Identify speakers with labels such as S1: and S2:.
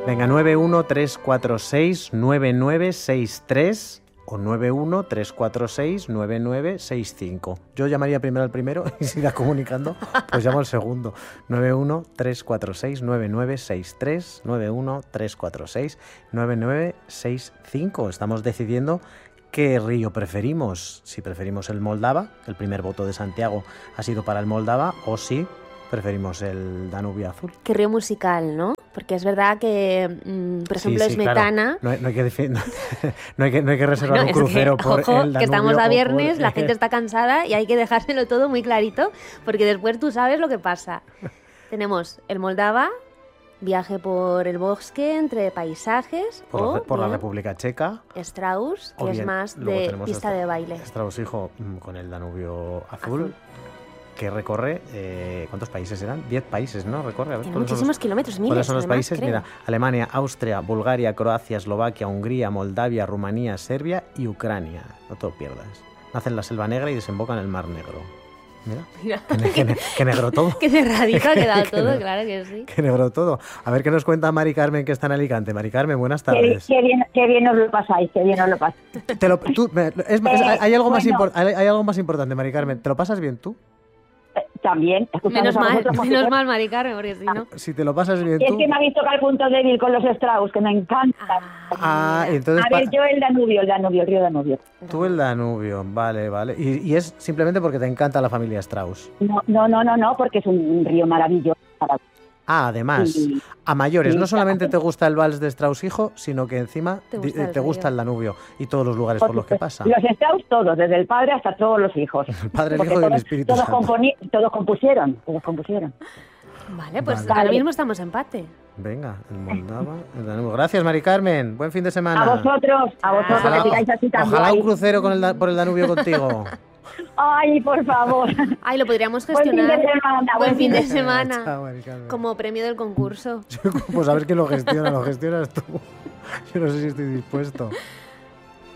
S1: Venga, 913469963 o 913469965. Yo llamaría primero al primero y si irá comunicando, pues llamo al segundo. 913469963, 913469965. Estamos decidiendo qué río preferimos. Si preferimos el Moldava, el primer voto de Santiago ha sido para el Moldava, o si preferimos el Danubio Azul.
S2: Qué río musical, ¿no? Porque es verdad que, por ejemplo,
S1: Sí,
S2: Smetana...
S1: Claro. No hay que reservar un crucero por
S2: ojo,
S1: el Danubio.
S2: Que estamos a viernes,
S1: por...
S2: la gente está cansada y hay que dejárselo todo muy clarito, porque después tú sabes lo que pasa. Tenemos el Moldava, viaje por el bosque entre paisajes,
S1: por la República Checa.
S2: Strauss, que es más de pista de baile.
S1: Strauss, hijo, con el Danubio Azul. Que recorre, ¿cuántos países eran? 10 países, ¿no? Recorre. A ver,
S2: tiene muchísimos kilómetros, miles.
S1: ¿Cuáles son los países?
S2: Creo.
S1: Mira, Alemania, Austria, Bulgaria, Croacia, Eslovaquia, Hungría, Moldavia, Rumanía, Serbia y Ucrania. No te lo pierdas. Nace en la Selva Negra y desemboca en el Mar Negro. Mira. Que negro todo.
S2: Qué cerradito ha quedado todo, claro que sí.
S1: Que negro todo. A ver qué nos cuenta Mari Carmen, que está en Alicante. Mari Carmen, buenas tardes.
S3: Qué bien os lo pasáis, qué bien os lo pasáis.
S1: Hay algo más importante, Mari Carmen. ¿Te lo pasas bien tú?
S3: También.
S2: Menos mal, Mari Carmen, porque si no...
S1: Si te lo pasas bien
S3: tú...
S1: Es
S3: que me habéis tocado el punto débil con los Strauss, que me encantan.
S1: Entonces...
S3: A ver, yo el río Danubio.
S1: Tú el Danubio, vale. Y es simplemente porque te encanta la familia Strauss.
S3: No, porque es un río maravilloso.
S1: Además, sí. A mayores, no solamente te gusta el vals de Strauss hijo, sino que encima te gusta el Danubio y todos los lugares por los que pasa.
S3: Los Strauss todos, desde el padre hasta todos los hijos.
S1: El padre, el hijo y el Espíritu Santo.
S3: Todos compusieron.
S2: Vale, pues ahora mismo estamos empate.
S1: Venga, el Moldava, el Danubio. Gracias, Mari Carmen. Buen fin de semana.
S3: A vosotros, que sigáis así también.
S1: Ojalá un crucero por el Danubio contigo.
S3: Ay, por favor.
S2: Ay, lo podríamos gestionar.
S3: Buen fin de
S2: semana.
S1: Chao,
S2: como premio del concurso.
S1: Pues a ver quién lo gestiona. Lo gestionas tú. Yo no sé si estoy dispuesto.